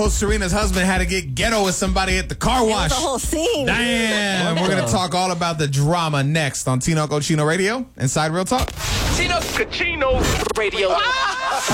Serena's husband had to get ghetto with somebody at the car wash. The whole scene. Damn. We're going to talk all about the drama next on Tino Cochino Radio, Inside Real Talk. Tino Cochino Radio.